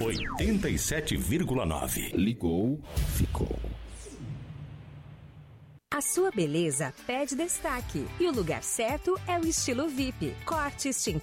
87,9. Ligou, ficou. A sua beleza pede destaque e o lugar certo é o Estilo VIP. Cortes,